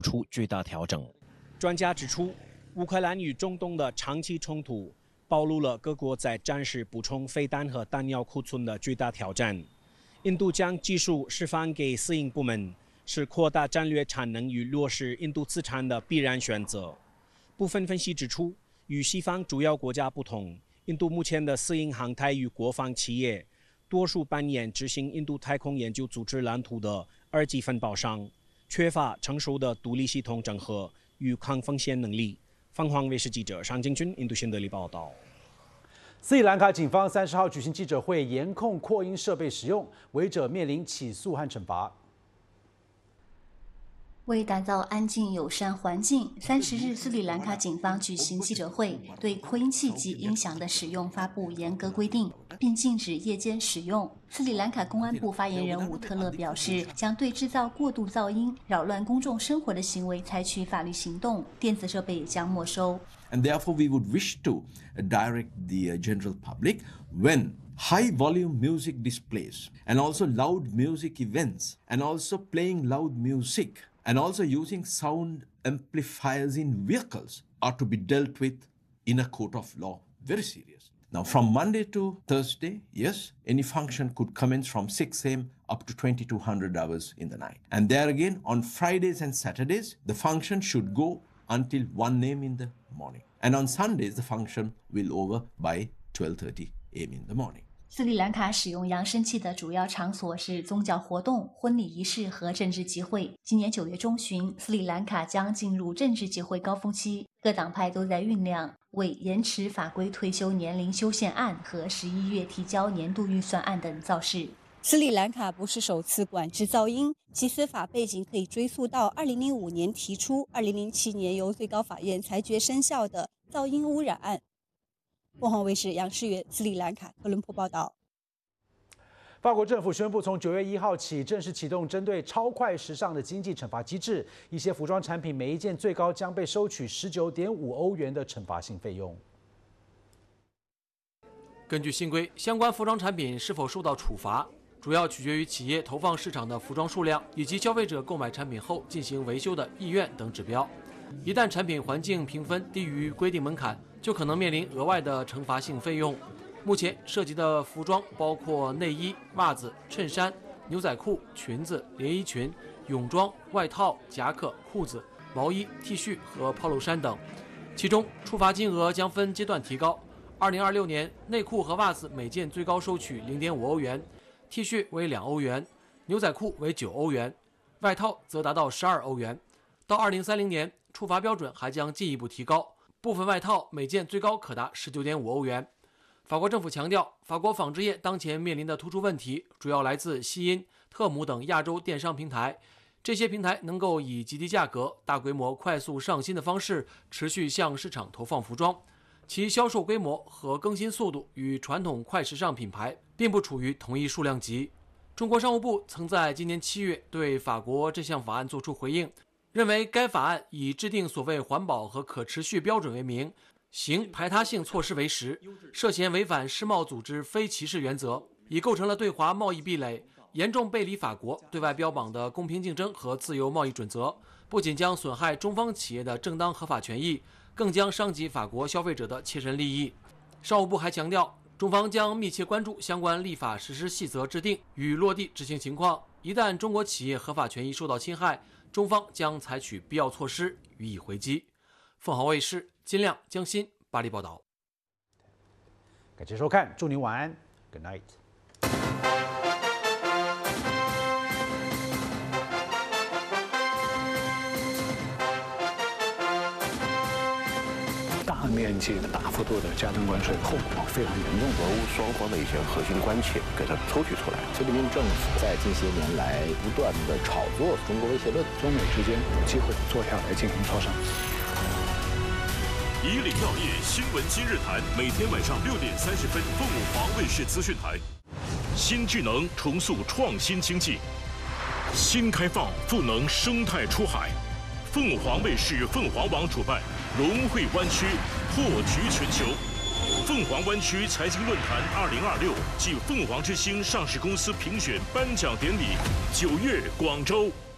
出巨大调整。专家指出，乌克兰与中东的长期冲突暴露了各国在战时补充飞弹和弹药库存的巨大挑战。印度将技术释放给私营部门，是扩大战略产能与落实印度资产的必然选择。部分分析指出，与西方主要国家不同，印度目前的私营航太与国防企业多数扮演执行印度太空研究组织蓝图的二级分包商，缺乏成熟的独立系统整合与抗风险能力。凤凰卫视记者尚敬军印度新德里报道。 斯里兰卡警方30号举行记者会，严控扩音设备使用，违者面临起诉和惩罚。 为打造安静友善环境，30日斯里兰卡警方举行记者会，对扩音器及音响的使用发布严格规定，并禁止夜间使用。斯里兰卡公安部发言人伍特勒表示，将对制造过度噪音、扰乱公众生活的行为采取法律行动，电子设备也将没收。 And therefore, we would wish to direct the general public when high volume music displays and also loud music events and also playing loud music and also using sound amplifiers in vehicles are to be dealt with in a court of law. Very serious. Now, from Monday to Thursday, yes, any function could commence from 6 a.m. up to 2200 hours in the night. And there again, on Fridays and Saturdays, the function should go until 1 a.m. in the morning. And on Sundays, the function will over by 12:30 a.m. in the morning. 斯里兰卡使用扬声器的主要场所是宗教活动、婚礼仪式和政治集会。今年9月中旬，斯里兰卡将进入政治集会高峰期，各党派都在酝酿为延迟法规退休年龄修宪案和11月提交年度预算案等造势。 斯里兰卡不是首次管制噪音，其司法背景可以追溯到2005年提出、2007年由最高法院裁决生效的噪音污染案。凤凰卫视杨世元斯里兰卡科伦坡报道。 法国政府宣布，从9月1号起正式启动针对超快时尚的经济惩罚机制，一些服装产品每一件最高将被收取19.5欧元的惩罚性费用。 根据新规，相关服装产品是否受到处罚，主要取决于企业投放市场的服装数量以及消费者购买产品后进行维修的意愿等指标。一旦产品环境评分低于规定门槛，就可能面临额外的惩罚性费用。目前涉及的服装包括内衣、袜子、衬衫、牛仔裤、裙子、连衣裙、泳装、外套、夹克、裤子、毛衣、T 恤和 polo 衫等，其中处罚金额将分阶段提高。2026年，内裤和袜子每件最高收取0.5欧元，T 恤为2欧元，牛仔裤为9欧元，外套则达到12欧元。到2030年，处罚标准还将进一步提高，部分外套每件最高可达19.5欧元。法国政府强调，法国纺织业当前面临的突出问题主要来自西因、特姆等亚洲电商平台。这些平台能够以极低价格、大规模、快速上新的方式持续向市场投放服装，其销售规模和更新速度与传统快时尚品牌并不处于同一数量级。中国商务部曾在今年7月对法国这项法案作出回应，认为该法案以制定所谓环保和可持续标准为名，行排他性措施为实，涉嫌违反世贸组织非歧视原则，已构成了对华贸易壁垒，严重背离法国对外标榜的公平竞争和自由贸易准则，不仅将损害中方企业的正当合法权益，更将伤及法国消费者的切身利益。商务部还强调，中方将密切关注相关立法实施细则制定与落地执行情况，一旦中国企业合法权益受到侵害，中方将采取必要措施予以回击。凤凰卫视金亮、江欣巴黎报道。 感谢收看，祝您晚安 ，Good night。 大面积的、大幅度的加征关税，后果非常严重。 俄乌双方的一些核心关切给它抽取出来。 菲律宾政府在近些年来不断的炒作中国威胁论， 中美之间有机会坐下来进行磋商。 以领要业，新闻今日谈，每天晚上6点30分，凤凰卫视资讯台。新智能重塑创新经济，新开放赋能生态出海。凤凰卫视、凤凰网主办融汇湾区，破局全球。凤凰湾区财经论坛2026暨凤凰之星上市公司评选颁奖典礼，9月广州。